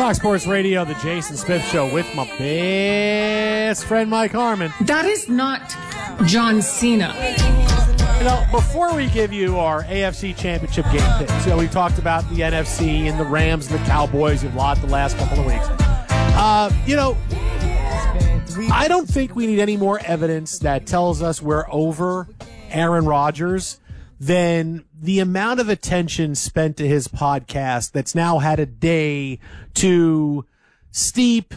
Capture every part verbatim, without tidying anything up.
Fox Sports Radio, the Jason Smith Show with my best friend Mike Harmon. That is not John Cena. You know, before we give you our A F C Championship game picks, you know, we talked about the N F C and the Rams and the Cowboys who've lost the last couple of weeks. Uh, you know, I don't think we need any more evidence that tells us we're over Aaron Rodgers than the amount of attention spent to his podcast that's now had a day to steep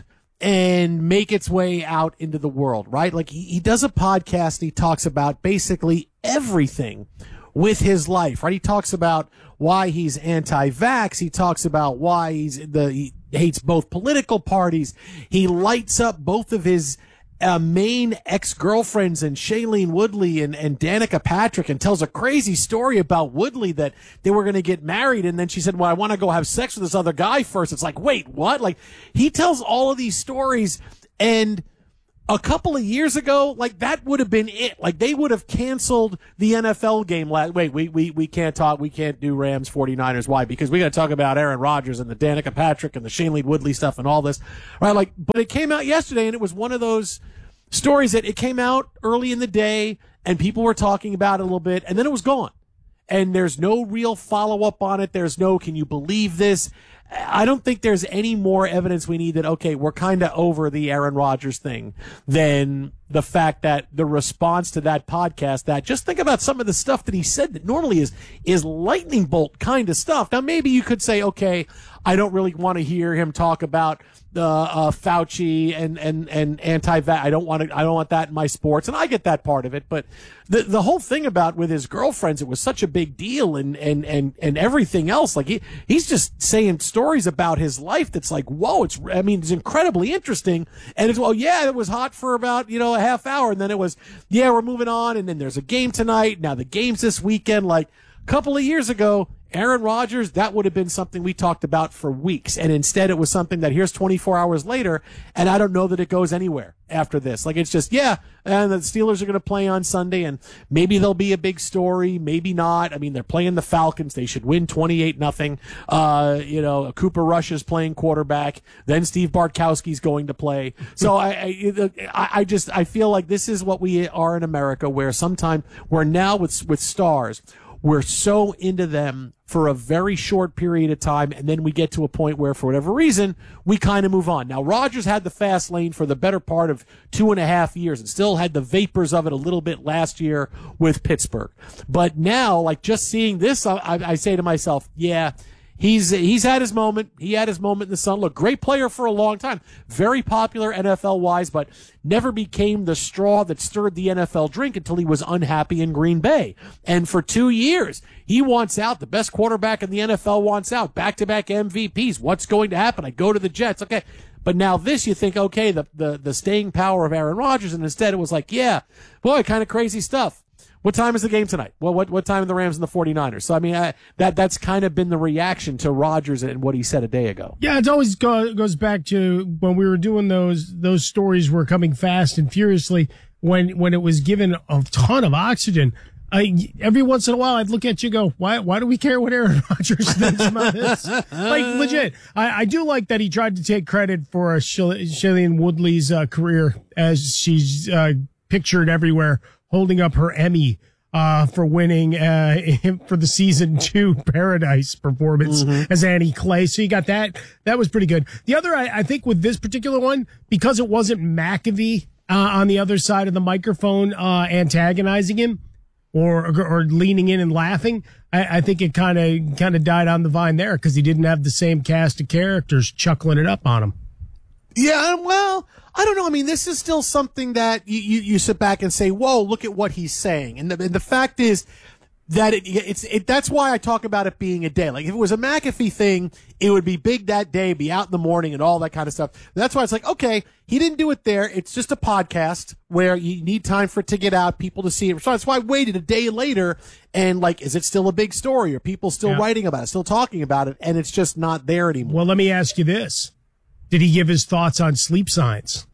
and make its way out into the world, right? Like he, he does a podcast and he talks about basically everything with his life, right? He talks about why he's anti-vax. He talks about why he's the, he hates both political parties. He lights up both of his Uh, main ex-girlfriends and Shailene Woodley and, and Danica Patrick, and tells a crazy story about Woodley that they were going to get married. And then she said, well, I want to go have sex with this other guy first. It's like, wait, what? Like he tells all of these stories, and a couple of years ago, like that would have been it. Like they would have canceled the N F L game last, wait, we, we, we can't talk, we can't do Rams forty-niners. Why? Because we got to talk about Aaron Rodgers and the Danica Patrick and the Shailene Woodley stuff and all this, right? Like, but it came out yesterday and it was one of those stories that it came out early in the day and people were talking about it a little bit and then it was gone. And there's no real follow up on it. There's no, can you believe this? I don't think there's any more evidence we need that, okay, we're kind of over the Aaron Rodgers thing than the fact that the response to that podcast, that just think about some of the stuff that he said that normally is, is lightning bolt kind of stuff. Now, maybe you could say, okay, I don't really want to hear him talk about the uh, Fauci and and and anti-vax. I don't want to. I don't want that in my sports, and I get that part of it. But the the whole thing about with his girlfriends, it was such a big deal, and and and and everything else. Like he he's just saying stories about his life that's like, whoa! It's I mean, it's incredibly interesting. And it's well, yeah, it was hot for about you know a half hour, and then it was yeah, we're moving on, and then there's a game tonight. Now the game's this weekend. Like a couple of years ago, Aaron Rodgers, that would have been something we talked about for weeks. And instead it was something that here's twenty-four hours later, and I don't know that it goes anywhere after this. Like it's just, yeah, and the Steelers are going to play on Sunday, and maybe there'll be a big story, maybe not. I mean, they're playing the Falcons. They should win twenty-eight nothing. Uh, you know, Cooper Rush is playing quarterback. Then Steve Bartkowski's going to play. So I, I, I just, I feel like this is what we are in America, where sometimes we're now with, with stars, we're so into them for a very short period of time, and then we get to a point where, for whatever reason, we kind of move on. Now, Rodgers had the fast lane for the better part of two and a half years and still had the vapors of it a little bit last year with Pittsburgh. But now, like, just seeing this, I, I say to myself, yeah, He's he's had his moment. He had his moment in the sun. Look, great player for a long time. Very popular N F L-wise, but never became the straw that stirred the N F L drink until he was unhappy in Green Bay. And for two years, he wants out. The best quarterback in the N F L wants out. Back-to-back M V Ps. What's going to happen? I go to the Jets. Okay. But now this, you think, okay, the, the, the staying power of Aaron Rodgers, and instead it was like, yeah, boy, kind of crazy stuff. What time is the game tonight? Well, what what time are the Rams and the forty-niners? So, I mean, I, that that's kind of been the reaction to Rodgers and what he said a day ago. Yeah, it always go, goes back to when we were doing those those stories were coming fast and furiously when when it was given a ton of oxygen. I, every once in a while, I'd look at you and go, why, why do we care what Aaron Rodgers thinks about this? Like, legit. I, I do like that he tried to take credit for Shailene Woodley's uh, career as she's uh, pictured everywhere, holding up her Emmy uh for winning uh for the season two Paradise performance mm-hmm. as Annie Clay. So you got that. That was pretty good. The other, I, I think with this particular one, because it wasn't McAfee uh, on the other side of the microphone uh antagonizing him or or leaning in and laughing, I, I think it kind of kind of died on the vine there because he didn't have the same cast of characters chuckling it up on him. Yeah, well, I don't know. I mean, this is still something that you, you, you sit back and say, whoa, look at what he's saying. And the, and the fact is that it, it's, it, that's why I talk about it being a day. Like, if it was a McAfee thing, it would be big that day, be out in the morning and all that kind of stuff. That's why it's like, okay, he didn't do it there. It's just a podcast where you need time for it to get out, people to see it. So that's why I waited a day later and, like, is it still a big story? Are people still yeah. writing about it, still talking about it? And it's just not there anymore. Well, let me ask you this. Did he give his thoughts on sleep science?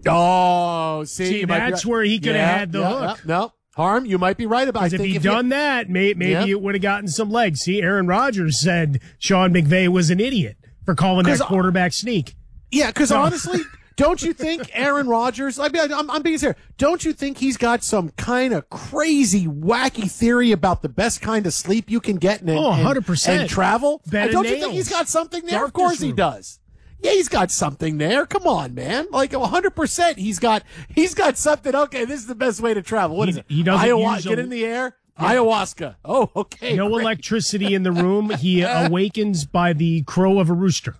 Oh, see, see that's right. where he could yeah, have had the yeah, hook. Yeah, no, Harm, you might be right about it. If he'd if done you, that, may, maybe yeah. it would have gotten some legs. See, Aaron Rodgers said Sean McVay was an idiot for calling that quarterback sneak. Yeah, because honestly, don't you think Aaron Rodgers, I mean, I'm, I'm being serious, don't you think he's got some kind of crazy, wacky theory about the best kind of sleep you can get and, oh, one hundred percent. and, and travel? Bed don't and you think nails. he's got something there? Darkness Of course room. he does. Yeah, he's got something there. Come on, man. Like one hundred percent he's got he's got something. Okay, this is the best way to travel. What He- is it? he doesn't Ayahu- use a- Get in the air? Ayahuasca. Oh, okay. No great. electricity in the room. He awakens by the crow of a rooster.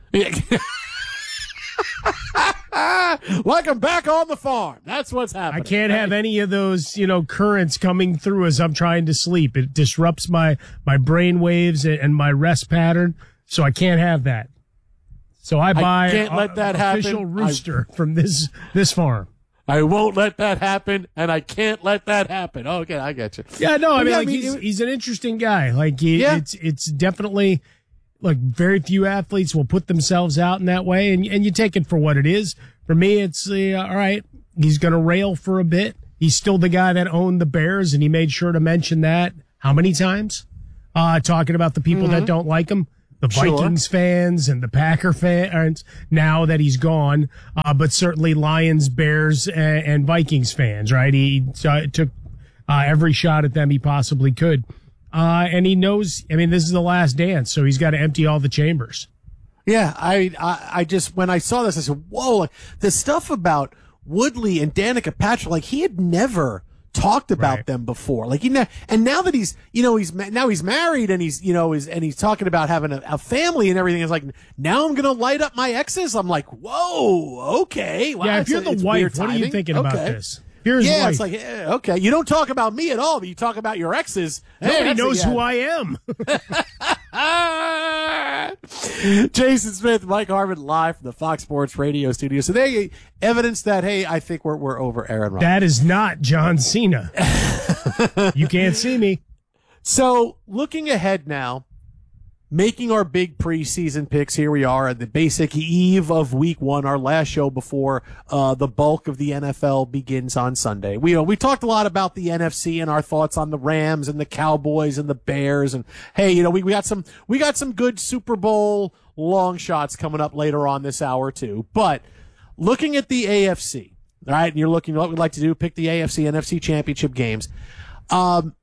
Like I'm back on the farm. That's what's happening. I can't have any of those, you know, currents coming through as I'm trying to sleep. It disrupts my, my brain waves and, and my rest pattern. So I can't have that. So I buy I can't a, let that official happen. rooster I, from this, this farm. I won't let that happen, and I can't let that happen. Okay, I get you. Yeah, no, I But mean, yeah, like, I mean, he's, it- he's an interesting guy. Like, he, Yeah. it's, it's definitely, like, very few athletes will put themselves out in that way, and, and you take it for what it is. For me, it's, uh, all right, he's going to rail for a bit. He's still the guy that owned the Bears, and he made sure to mention that how many times? Uh, talking about the people Mm-hmm. that don't like him. The Sure. Vikings fans and the Packer fans now that he's gone, uh, but certainly Lions, Bears, and, and Vikings fans, right? He uh, took uh, every shot at them he possibly could. Uh, and he knows, I mean, this is the last dance, so he's got to empty all the chambers. Yeah, I, I, I just when I saw this, I said, "Whoa!" Like, the stuff about Woodley and Danica Patrick, like he had never talked about Right. them before. Like he, ne- and now that he's, you know, he's ma- now he's married and he's, you know, is and he's talking about having a, a family and everything. It's like now I'm gonna light up my exes. I'm like, whoa, okay. Wow, yeah, if it's you're a- the it's wife, weird what are you timing. thinking about Okay. this? Here's Yeah, wife. it's like, eh, okay, you don't talk about me at all, but you talk about your exes. Hey, Nobody that's a- knows yeah. who I am. Ah! Jason Smith, Mike Harmon, live from the Fox Sports Radio studio. So there you evidence that, hey, I think we're we're over Aaron Rodgers. That is not John Cena. You can't see me. So looking ahead now, making our big preseason picks. Here we are at the basic eve of week one, our last show before uh, the bulk of the N F L begins on Sunday. We, you know, we talked a lot about the N F C and our thoughts on the Rams and the Cowboys and the Bears. And hey, you know, we, we got some, we got some good Super Bowl long shots coming up later on this hour too. But looking at the A F C, all right, and you're looking, what we'd like to do, pick the A F C, N F C championship games. Um,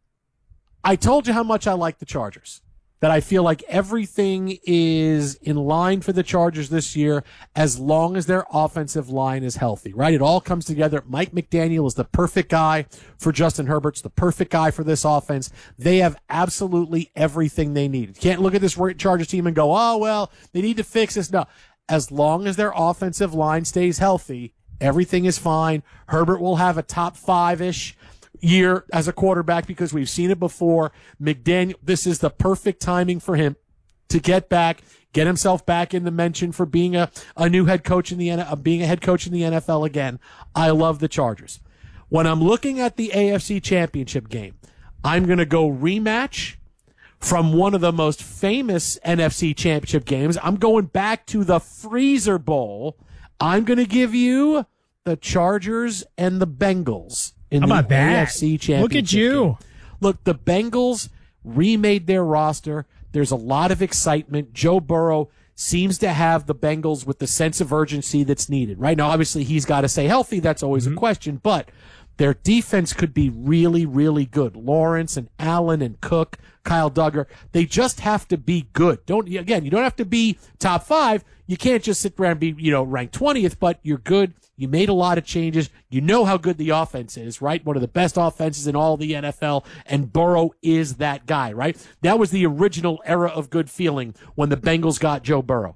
I told you how much I like the Chargers. That I feel like everything is in line for the Chargers this year as long as their offensive line is healthy, right? It all comes together. Mike McDaniel is the perfect guy for Justin Herbert's the perfect guy for this offense. They have absolutely everything they need. You can't look at this Chargers team and go, oh, well, they need to fix this. No. As long as their offensive line stays healthy, everything is fine. Herbert will have a top five-ish year as a quarterback because we've seen it before. McDaniel, this is the perfect timing for him to get back, get himself back in the mention for being a, a new head coach in the N F L, being a head coach in the N F L again. I love the Chargers. When I'm looking at the A F C Championship game, I'm going to go rematch from one of the most famous N F C Championship games. I'm going back to the Freezer Bowl. I'm going to give you the Chargers and the Bengals in How the about that? A F C Championship Look at you. game. Look, the Bengals remade their roster. There's a lot of excitement. Joe Burrow seems to have the Bengals with the sense of urgency that's needed. Right now, obviously, he's got to stay healthy. That's always Mm-hmm. a question. But their defense could be really, really good. Lawrence and Allen and Cook, Kyle Duggar, they just have to be good. Don't again, you don't have to be top five. You can't just sit around and be, you know, ranked twentieth, but you're good. You made a lot of changes. You know how good the offense is, right? One of the best offenses in all the N F L, and Burrow is that guy, right? That was the original era of good feeling when the Bengals got Joe Burrow.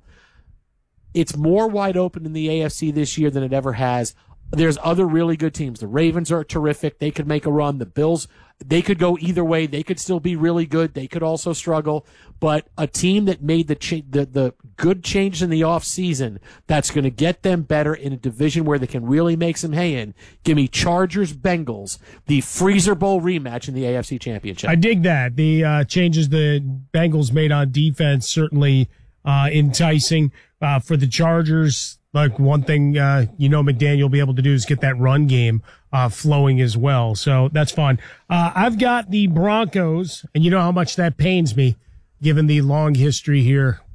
It's more wide open in the A F C this year than it ever has. There's other really good teams. The Ravens are terrific. They could make a run. The Bills, they could go either way. They could still be really good. They could also struggle. But a team that made the cha- the, the good changes in the offseason that's going to get them better in a division where they can really make some hay in, give me Chargers Bengals, the Freezer Bowl rematch in the A F C Championship. I dig that. The uh, changes the Bengals made on defense certainly uh, enticing uh, for the Chargers. Like one thing, uh, you know, McDaniel will be able to do is get that run game uh, flowing as well. So that's fun. Uh, I've got the Broncos, and you know how much that pains me, given the long history here,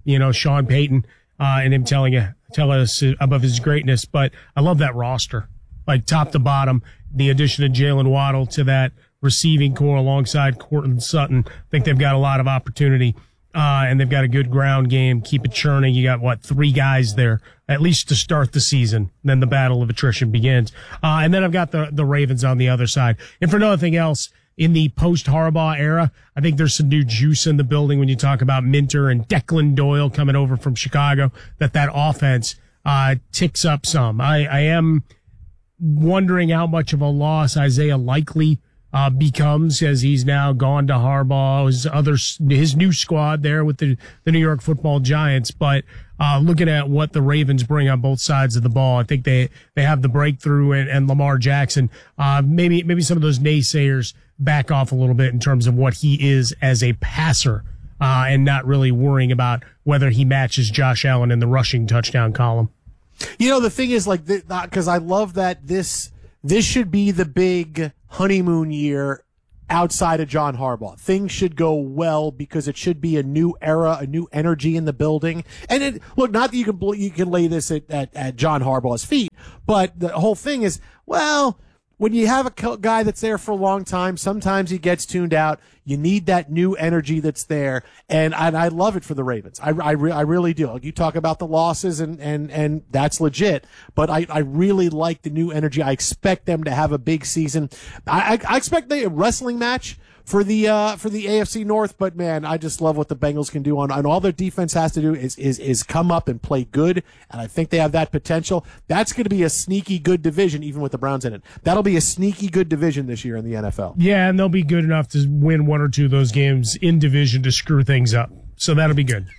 you know, Sean Payton uh, and him telling you, tell us about his greatness. But I love that roster, like top to bottom. The addition of Jalen Waddle to that receiving core alongside Courtland Sutton. I think they've got a lot of opportunity, uh, and they've got a good ground game. Keep it churning. You got, what, three guys there, at least to start the season. Then the battle of attrition begins. Uh, and then I've got the, the Ravens on the other side. And for nothing else, in the post-Harbaugh era, I think there's some new juice in the building when you talk about Minter and Declan Doyle coming over from Chicago, that that offense uh, ticks up some. I, I am wondering how much of a loss Isaiah Likely uh, becomes as he's now gone to Harbaugh, his other, his new squad there with the, the New York Football Giants. But uh, looking at what the Ravens bring on both sides of the ball, I think they, they have the breakthrough, and, and Lamar Jackson, uh, maybe, maybe some of those naysayers back off a little bit in terms of what he is as a passer, uh, and not really worrying about whether he matches Josh Allen in the rushing touchdown column. You know, the thing is, like, because I love that this this should be the big honeymoon year outside of John Harbaugh. Things should go well because it should be a new era, a new energy in the building. And it, look, not that you can you can lay this at, at, at John Harbaugh's feet, but the whole thing is, well, when you have a guy that's there for a long time, sometimes he gets tuned out. You need that new energy that's there, and, and I love it for the Ravens. I, I, re, I really do. You talk about the losses, and, and, and that's legit, but I, I really like the new energy. I expect them to have a big season. I, I, I expect a wrestling match for the uh, for the A F C North, but man, I just love what the Bengals can do. On, and all their defense has to do is is is come up and play good, and I think they have that potential. That's going to be a sneaky good division, even with the Browns in it. That'll be a sneaky good division this year in the N F L. Yeah, and they'll be good enough to win one or two of those games in division to screw things up. So that'll be good.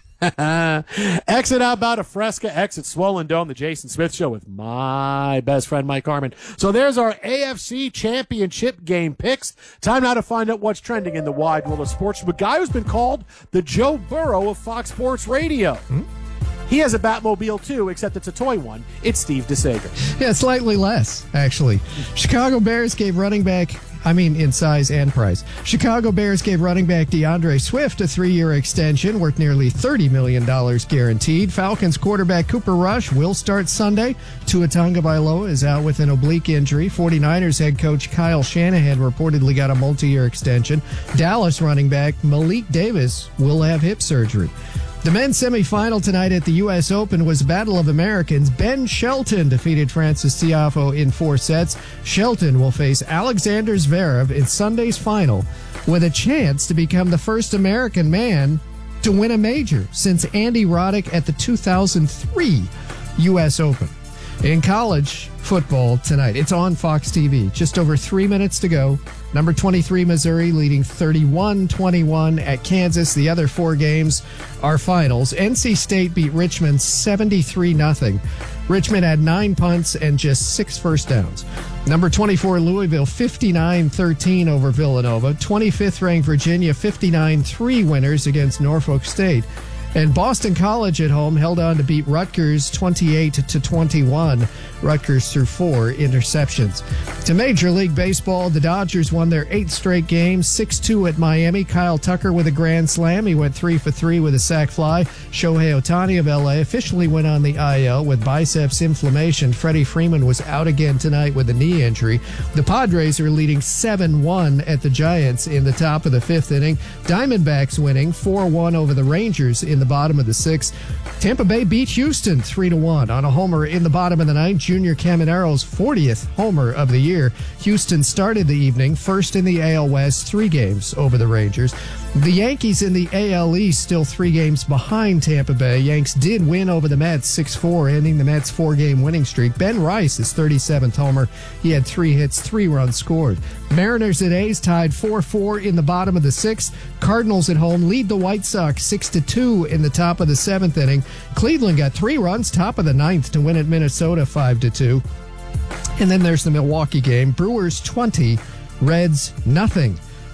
Exit out about a Fresca, exit Swollen Dome, the Jason Smith Show with my best friend Mike Harmon. So there's our A F C Championship game picks. Time now to find out what's trending in the wide world of sports. A guy who's been called the Joe Burrow of Fox Sports Radio. Hmm? He has a Batmobile too, except it's a toy one. It's Steve DeSager. Yeah, slightly less, actually. Chicago Bears gave running back, I mean in size and price. Chicago Bears gave running back DeAndre Swift a three-year extension worth nearly thirty million dollars guaranteed. Falcons quarterback Cooper Rush will start Sunday. Tua Tagovailoa is out with an oblique injury. 49ers head coach Kyle Shanahan reportedly got a multi-year extension. Dallas running back Malik Davis will have hip surgery. The men's semifinal tonight at the U S Open was Battle of Americans. Ben Shelton defeated Francis Tiafoe in four sets. Shelton will face Alexander Zverev in Sunday's final with a chance to become the first American man to win a major since Andy Roddick at the two thousand three U S Open. In college football tonight, it's on Fox T V. Just over three minutes to go. Number twenty-three, Missouri, leading thirty-one twenty-one at Kansas. The other four games are finals. N C State beat Richmond seventy-three nothing. Richmond had nine punts and just six first downs. Number twenty-four, Louisville, fifty-nine thirteen over Villanova. twenty-fifth ranked Virginia, fifty-nine three winners against Norfolk State. And Boston College at home held on to beat Rutgers twenty-eight to twenty-one. Rutgers threw four interceptions. To Major League Baseball, the Dodgers won their eighth straight game, six two at Miami. Kyle Tucker with a grand slam. He went three for three with a sac fly. Shohei Ohtani of L A officially went on the I L with biceps inflammation. Freddie Freeman was out again tonight with a knee injury. The Padres are leading seven one at the Giants in the top of the fifth inning. Diamondbacks winning four one over the Rangers in the bottom of the sixth. Tampa Bay beat Houston three to one on a homer in the bottom of the ninth. Junior Caminero's fortieth homer of the year. Houston started the evening first in the A L West, three games over the Rangers. The Yankees in the A L East still three games behind Tampa Bay. Yanks did win over the Mets six four, ending the Mets' four-game winning streak. Ben Rice, his thirty-seventh homer. He had three hits, three runs scored. Mariners and A's tied four four in the bottom of the sixth. Cardinals at home lead the White Sox six to two in the top of the seventh inning. Cleveland got three runs top of the ninth to win at Minnesota five to two. And then there's the Milwaukee game. Brewers twenty, Reds nothing.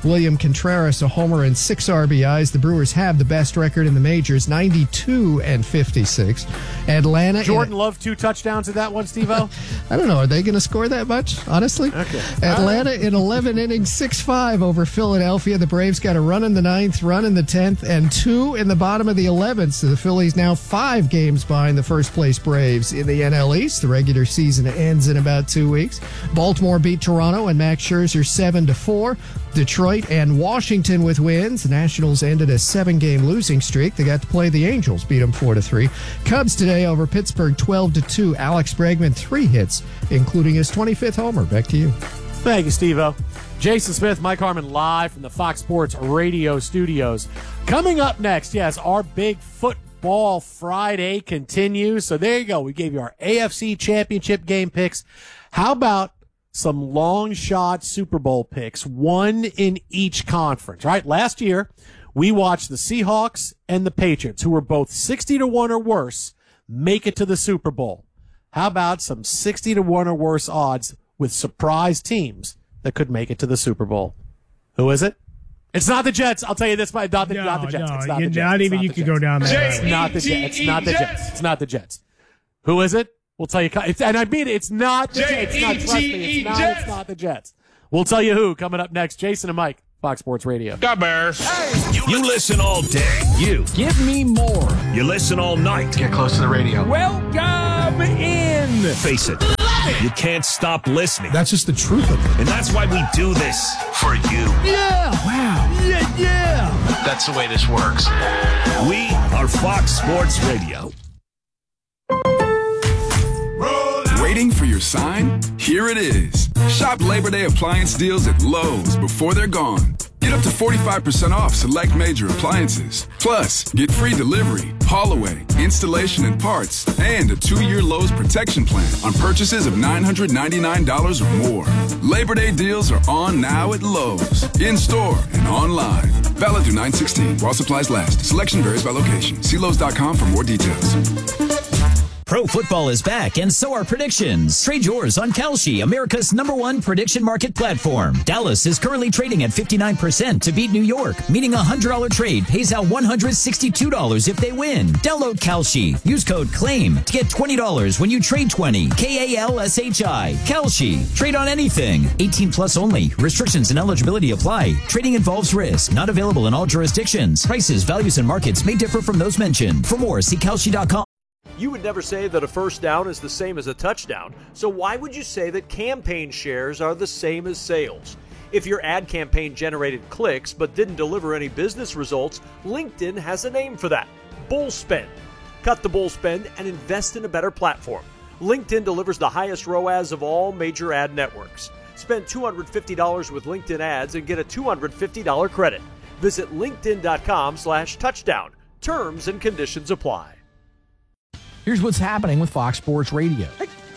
William Contreras, a homer and six R B Is. The Brewers have the best record in the majors, ninety-two and fifty-six. Atlanta. Jordan a, Love, two touchdowns in that one, Steve-O? I don't know. Are they going to score that much, honestly? Okay. Atlanta in eleven innings, six five over Philadelphia. The Braves got a run in the ninth, run in the tenth, and two in the bottom of the eleventh. So the Phillies now five games behind the first place Braves in the N L East. The regular season ends in about two weeks. Baltimore beat Toronto and Max Scherzer seven to four. Detroit and Washington with wins. The Nationals ended a seven-game losing streak. They got to play the Angels, beat them four to three. Cubs today over Pittsburgh twelve to two. Alex Bregman three hits, including his twenty-fifth homer. Back to you. Thank you, Steve-O. Jason Smith, Mike Harmon, live from the Fox Sports Radio studios. Coming up next, yes, our big football Friday continues. So there you go. We gave you our A F C Championship game picks. How about some long shot Super Bowl picks, one in each conference, right? Last year, we watched the Seahawks and the Patriots, who were both sixty to one or worse, make it to the Super Bowl. How about some sixty to one or worse odds with surprise teams that could make it to the Super Bowl? Who is it? It's not the Jets. I'll tell you this, not the, no, not the Jets. No, it's not you, the Jets. not even not you the could Jets. go down there. It's not the Jets. It's not the Jets. It's not the Jets. Who is it? We'll tell you. It's, and I mean, it's not the Jets. It's not, trust me, it's not, it's not the Jets. We'll tell you who coming up next. Jason and Mike, Fox Sports Radio. God Bears. Hey, you, you listen all day. You. Give me more. You listen all night. Get close to the radio. Welcome in. Face it. You can't stop listening. That's just the truth of it. And that's why we do this. For you. Yeah. Wow. Yeah, yeah. That's the way this works. We are Fox Sports Radio. Waiting for your sign? Here it is. Shop Labor Day appliance deals at Lowe's before they're gone. Get up to forty-five percent off select major appliances. Plus, get free delivery, haul away, installation and parts, and a two-year Lowe's protection plan on purchases of nine hundred ninety-nine dollars or more. Labor Day deals are on now at Lowe's, in-store and online. Valid through nine sixteen while supplies last. Selection varies by location. See Lowe's dot com for more details. Pro football is back, and so are predictions. Trade yours on Kalshi, America's number one prediction market platform. Dallas is currently trading at fifty-nine percent to beat New York, meaning a one hundred dollars trade pays out one hundred sixty-two dollars if they win. Download Kalshi. Use code CLAIM to get twenty dollars when you trade twenty. K A L S H I. Kalshi. Trade on anything. eighteen plus only. Restrictions and eligibility apply. Trading involves risk. Not available in all jurisdictions. Prices, values, and markets may differ from those mentioned. For more, see Kalshi dot com. You would never say that a first down is the same as a touchdown, so why would you say that campaign shares are the same as sales? If your ad campaign generated clicks but didn't deliver any business results, LinkedIn has a name for that: bull spend. Cut the bull spend and invest in a better platform. LinkedIn delivers the highest R O A S of all major ad networks. Spend two hundred fifty dollars with LinkedIn ads and get a two hundred fifty dollars credit. Visit linkedin dot com slash touchdown. Terms and conditions apply. Here's what's happening with Fox Sports Radio.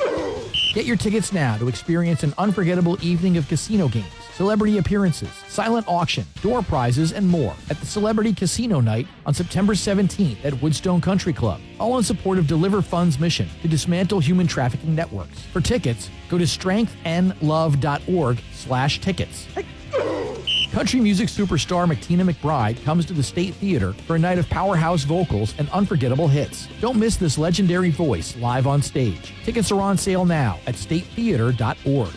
Get your tickets now to experience an unforgettable evening of casino games, celebrity appearances, silent auction, door prizes, and more at the Celebrity Casino Night on September seventeenth at Woodstone Country Club, all in support of Deliver Fund's mission to dismantle human trafficking networks. For tickets, go to strengthandlove.org slash tickets. Country music superstar McTina McBride comes to the State Theater for a night of powerhouse vocals and unforgettable hits. Don't miss this legendary voice live on stage. Tickets are on sale now at state theater dot org.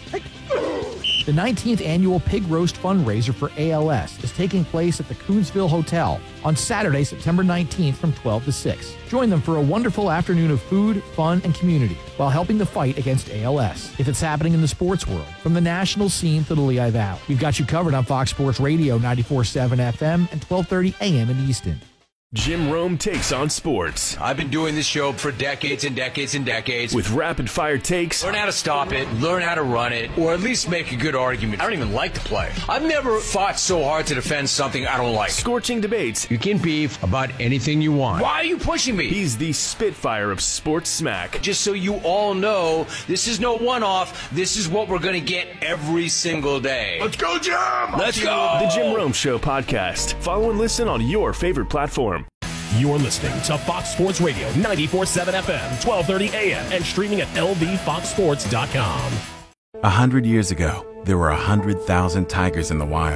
The nineteenth annual Pig Roast fundraiser for A L S is taking place at the Coonsville Hotel on Saturday, September nineteenth from twelve to six. Join them for a wonderful afternoon of food, fun, and community while helping the fight against A L S. If it's happening in the sports world, from the national scene to the Lehigh Valley, we've got you covered on Fox Sports Radio ninety-four point seven F M and twelve thirty A M in Easton. Jim Rome takes on sports. I've been doing this show for decades and decades and decades. With rapid-fire takes. Learn how to stop it, learn how to run it, or at least make a good argument. I don't even like the play. I've never fought so hard to defend something I don't like. Scorching debates. You can beef about anything you want. Why are you pushing me? He's the Spitfire of sports smack. Just so you all know, this is no one-off. This is what we're going to get every single day. Let's go, Jim! Let's go! The Jim Rome Show podcast. Follow and listen on your favorite platform. You're listening to Fox Sports Radio, ninety-four point seven F M, twelve thirty A M, and streaming at L V fox sports dot com. A hundred years ago, there were a hundred thousand tigers in the wild.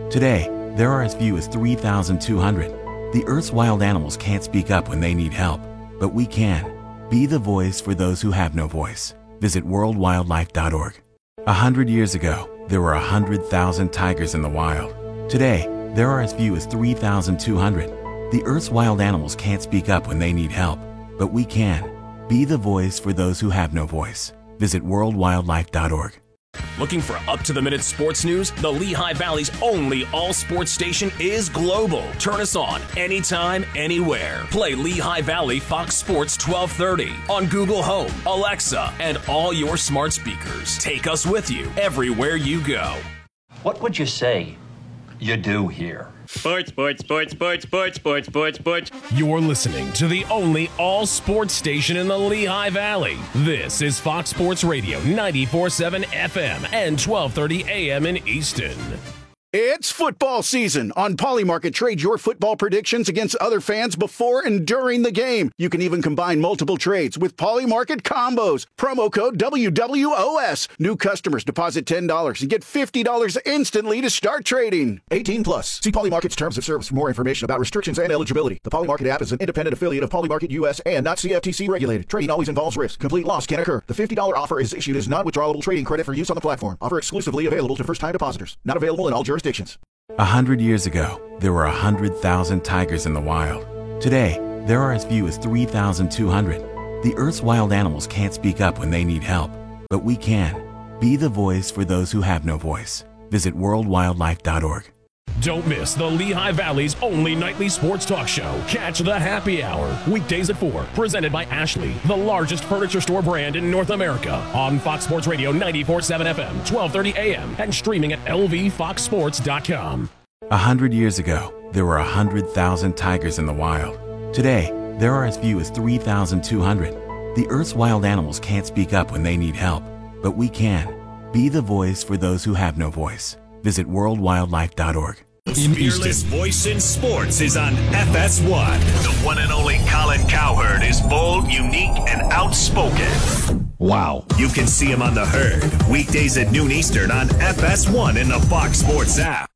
Today, there are as few as three thousand two hundred. The Earth's wild animals can't speak up when they need help, but we can. Be the voice for those who have no voice. Visit world wildlife dot org. A hundred years ago, there were a hundred thousand tigers in the wild. Today, there are as few as three thousand two hundred. The Earth's wild animals can't speak up when they need help, but we can. Be the voice for those who have no voice. Visit world wildlife dot org. Looking for up-to-the-minute sports news? The Lehigh Valley's only all-sports station is global. Turn us on anytime, anywhere. Play Lehigh Valley Fox Sports twelve thirty on Google Home, Alexa, and all your smart speakers. Take us with you everywhere you go. What would you say you do here? Sports, sports, sports, sports, sports, sports, sports, sports. You're listening to the only all-sports station in the Lehigh Valley. This is Fox Sports Radio, ninety-four point seven F M and twelve thirty A M in Easton. It's football season. On Polymarket, trade your football predictions against other fans before and during the game. You can even combine multiple trades with Polymarket combos. Promo code W W O S. New customers deposit ten dollars and get fifty dollars instantly to start trading. eighteen plus. See Polymarket's terms of service for more information about restrictions and eligibility. The Polymarket app is an independent affiliate of Polymarket U S and not C F T C regulated. Trading always involves risk. Complete loss can occur. The fifty dollars offer is issued as non-withdrawable trading credit for use on the platform. Offer exclusively available to first-time depositors. Not available in all jurisdictions. A hundred years ago, there were a hundred thousand tigers in the wild. Today, there are as few as three thousand two hundred. The Earth's wild animals can't speak up when they need help, but we can. Be the voice for those who have no voice. Visit world wildlife dot org. Don't miss the Lehigh Valley's only nightly sports talk show. Catch the Happy Hour, weekdays at four, presented by Ashley, the largest furniture store brand in North America, on Fox Sports Radio ninety-four point seven F M, twelve thirty A M, and streaming at L V fox sports dot com. A hundred years ago, there were a hundred thousand tigers in the wild. Today, there are as few as three thousand two hundred. The Earth's wild animals can't speak up when they need help, but we can. Be the voice for those who have no voice. Visit world wildlife dot org. The fearless voice in sports is on F S one. The one and only Colin Cowherd is bold, unique, and outspoken. Wow. You can see him on The Herd, weekdays at noon Eastern on F S one in the Fox Sports app.